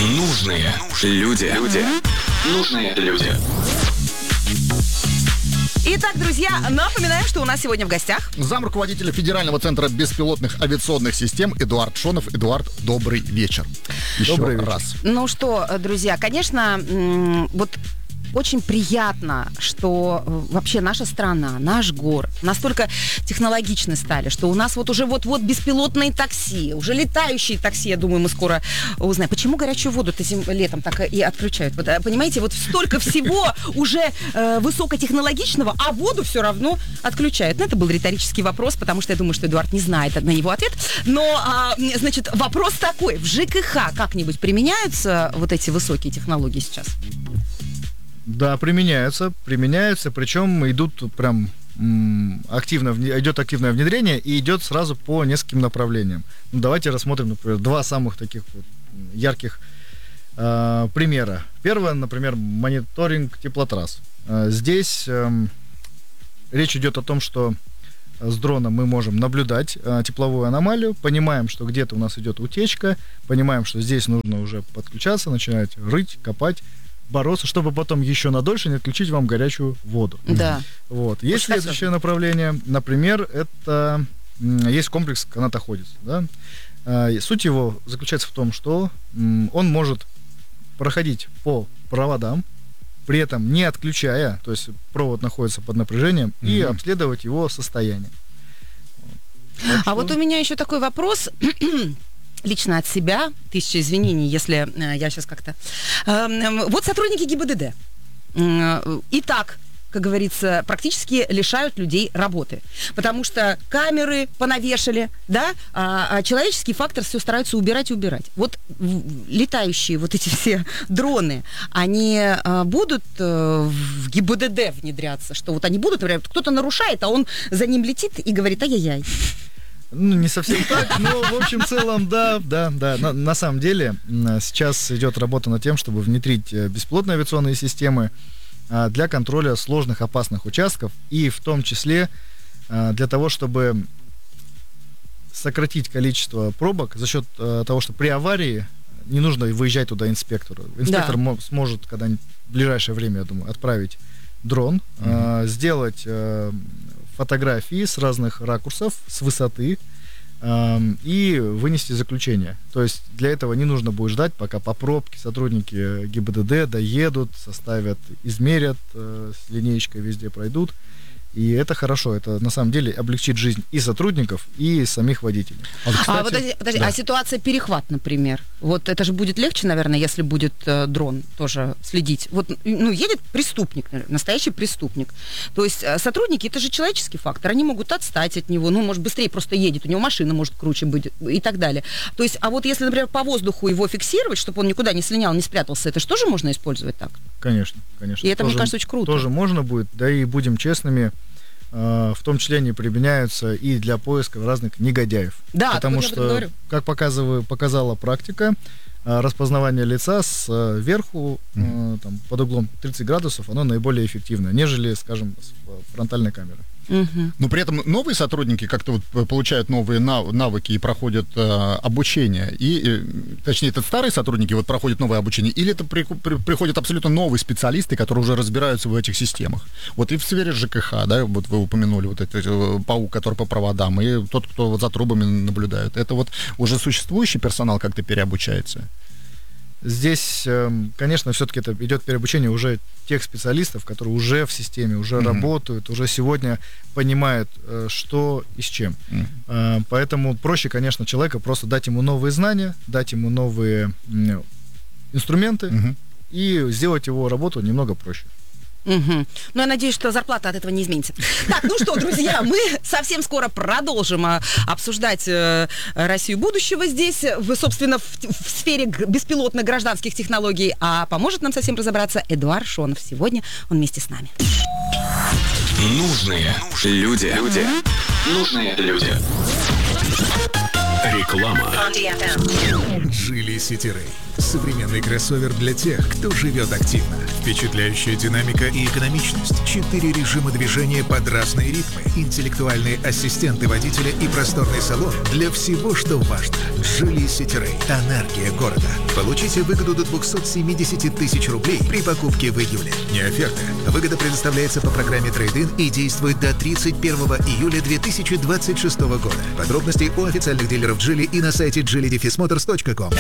Нужные люди. Нужные люди. Итак, друзья, напоминаем, что у нас сегодня в гостях замруководителя Федерального центра беспилотных авиационных систем Эдуард Шонов. Эдуард, добрый вечер. Еще Добрый раз. Ну что, друзья, конечно, вот очень приятно, что вообще наша страна, наш город настолько технологичны стали, что у нас вот уже вот-вот беспилотные такси, уже летающие такси, я думаю, мы скоро узнаем. Почему горячую воду этим летом так и отключают? Вот, понимаете, вот столько всего уже высокотехнологичного, а воду все равно отключают. Ну, это был риторический вопрос, потому что я думаю, что Эдуард не знает на его ответ. Но, значит, вопрос такой. В ЖКХ как-нибудь применяются вот эти высокие технологии сейчас? Да, применяются, причем идут прям идет активное внедрение и идет сразу по нескольким направлениям. Ну, давайте рассмотрим, например, два самых таких вот ярких примера. Первое, например, мониторинг теплотрасс. Здесь речь идет о том, что с дрона мы можем наблюдать тепловую аномалию, понимаем, что где-то у нас идет утечка, понимаем, что здесь нужно уже подключаться, начинать рыть, копать, бороться, чтобы потом еще надольше не отключить вам горячую воду. Да. Вот. Есть следующее направление. Например, это есть комплекс канатоходец. Да? Суть его заключается в том, что он может проходить по проводам, при этом не отключая, то есть провод находится под напряжением, и обследовать его состояние. Вот у меня еще такой вопрос. Лично от себя, 1000 извинений, если я сейчас как-то... Вот сотрудники ГИБДД. И так, как говорится, практически лишают людей работы. Потому что камеры понавешали, да, а человеческий фактор все стараются убирать и убирать. Вот летающие вот эти все дроны, они будут в ГИБДД внедряться? Что вот они будут, например, кто-то нарушает, а он за ним летит и говорит: ай-яй-яй. Ну, не совсем так, но в общем целом, да. На самом деле сейчас идет работа над тем, чтобы внедрить беспилотные авиационные системы для контроля сложных, опасных участков, и в том числе для того, чтобы сократить количество пробок за счет того, что при аварии не нужно выезжать туда инспектору. Инспектор сможет когда-нибудь в ближайшее время, я думаю, отправить дрон, сделать фотографии с разных ракурсов, с высоты, и вынести заключение. То есть для этого не нужно будет ждать, пока по пробке сотрудники ГИБДД доедут, составят, измерят, с линеечкой везде пройдут. И это хорошо, это на самом деле облегчит жизнь и сотрудников, и самих водителей. Подожди, да. А ситуация перехват, например, вот это же будет легче, наверное, если будет дрон тоже следить. Вот, ну, едет преступник, настоящий преступник. То есть сотрудники, это же человеческий фактор, они могут отстать от него, ну, может, быстрее просто едет, у него машина может круче быть и так далее. То есть, а вот если, например, по воздуху его фиксировать, чтобы он никуда не слинял, не спрятался, это же тоже можно использовать так? Конечно. И это, мне кажется, очень круто. Тоже можно будет, да, и будем честными, в том числе они применяются и для поиска разных негодяев. Да, потому что, как показала практика, распознавание лица сверху, там, под углом 30 градусов, оно наиболее эффективное, нежели, скажем, с фронтальной камеры. Но при этом новые сотрудники как-то вот получают новые навыки и проходят обучение. Точнее, это старые сотрудники вот проходят новое обучение, или это приходят абсолютно новые специалисты, которые уже разбираются в этих системах. Вот и в сфере ЖКХ, да, вот вы упомянули вот этот паук, который по проводам, и тот, кто вот за трубами наблюдает. Это вот уже существующий персонал как-то переобучается? Здесь, конечно, все-таки это идет переобучение уже тех специалистов, которые уже в системе, уже работают, уже сегодня понимают, что и с чем. Поэтому проще, конечно, человека просто дать ему новые знания, дать ему новые инструменты и сделать его работу немного проще. Ну, я надеюсь, что зарплата от этого не изменится. Так, ну что, друзья, мы совсем скоро продолжим обсуждать Россию будущего здесь, собственно, в сфере беспилотных гражданских технологий. А поможет нам совсем разобраться Эдуард Шонов. Сегодня он вместе с нами. Нужные люди. Нужные люди. Реклама. Geely City Ray. Современный кроссовер для тех, кто живет активно. Впечатляющая динамика и экономичность. 4 режима движения под разные ритмы. Интеллектуальные ассистенты водителя и просторный салон для всего, что важно. Geely City Ray. Энергия города. Получите выгоду до 270 тысяч рублей при покупке в июле. Не оферта. Выгода предоставляется по программе Trade-in и действует до 31 июля 2026 года. Подробности у официальных дилеров Geely и на сайте geely-motors.com.